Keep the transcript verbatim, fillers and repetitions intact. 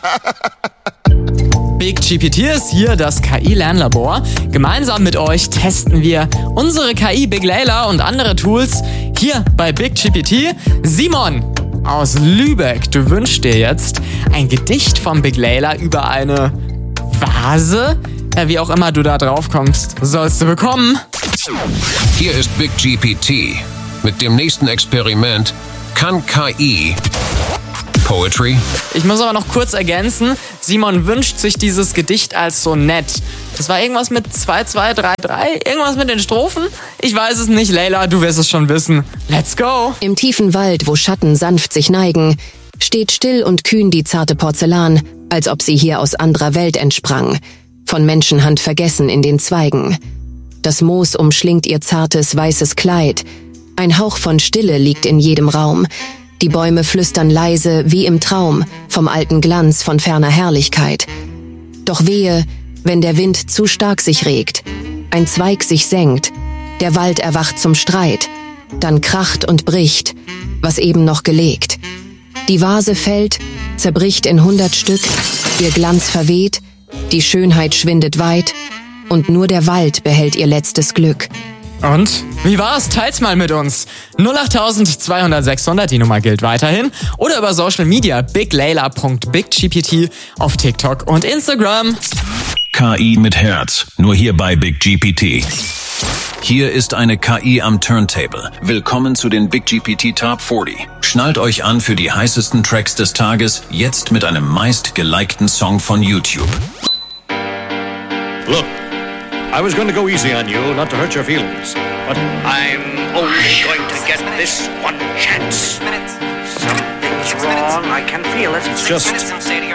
BigGPT ist hier, das K I-Lernlabor. Gemeinsam mit euch testen wir unsere K I Big Layla und andere Tools hier bei BigGPT. Simon aus Lübeck, du wünschst dir jetzt ein Gedicht vom Big Layla über eine Vase? Ja, wie auch immer du da drauf kommst, sollst du bekommen. Hier ist BigGPT. Mit dem nächsten Experiment kann K I Poetry. Ich muss aber noch kurz ergänzen, Simon wünscht sich dieses Gedicht als Sonett. Das war irgendwas mit zwei zwei drei drei, irgendwas mit den Strophen? Ich weiß es nicht, Layla, du wirst es schon wissen. Let's go! Im tiefen Wald, wo Schatten sanft sich neigen, steht still und kühn die zarte Porzellan, als ob sie hier aus anderer Welt entsprang, von Menschenhand vergessen in den Zweigen. Das Moos umschlingt ihr zartes, weißes Kleid, ein Hauch von Stille liegt in jedem Raum, die Bäume flüstern leise wie im Traum vom alten Glanz von ferner Herrlichkeit. Doch wehe, wenn der Wind zu stark sich regt, ein Zweig sich senkt, der Wald erwacht zum Streit, dann kracht und bricht, was eben noch gelegt. Die Vase fällt, zerbricht in hundert Stück, ihr Glanz verweht, die Schönheit schwindet weit und nur der Wald behält ihr letztes Glück. Und? Wie war's? Teilt's mal mit uns. null acht zwei null null sechshundert, die Nummer gilt weiterhin. Oder über Social Media biglayla punkt biggpt auf TikTok und Instagram. K I mit Herz, nur hier bei BigGPT. Hier ist eine K I am Turntable. Willkommen zu den BigGPT Top vierzig. Schnallt euch an für die heißesten Tracks des Tages, jetzt mit einem meist gelikten Song von YouTube. Look, I was going to go easy on you, not to hurt your feelings, but I'm only going to get this one chance. Something's wrong, I can feel it. It's just